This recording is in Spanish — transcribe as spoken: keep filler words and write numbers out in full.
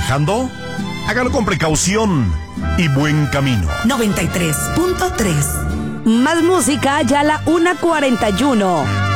manejando, hágalo con precaución y buen camino. noventa y tres punto tres. Más música, ya la una cuarenta y uno.